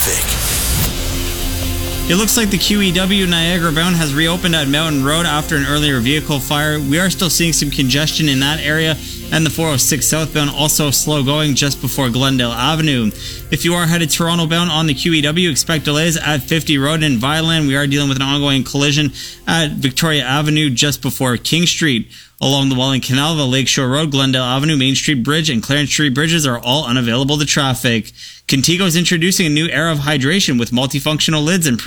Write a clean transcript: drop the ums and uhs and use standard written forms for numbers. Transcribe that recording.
traffic. It looks like the QEW Niagara bound has reopened at Mountain Road after an earlier vehicle fire. We are still seeing some congestion in that area, and the 406 southbound also slow going just before Glendale Avenue. If you are headed Toronto bound on the QEW, expect delays at 50 Road in Vineland. We are dealing with an ongoing collision at Victoria Avenue just before King Street. Along the Welland Canal, the Lakeshore Road, Glendale Avenue, Main Street Bridge, and Clarence Street bridges are all unavailable to traffic. Contigo is introducing a new era of hydration with multifunctional lids and